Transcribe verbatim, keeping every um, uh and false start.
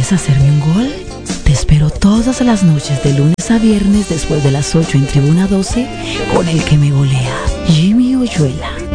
¿Quieres hacerme un gol? Te espero todas las noches de lunes a viernes después de las ocho en Tribuna doce con el que me golea, Jimmy Oyuela.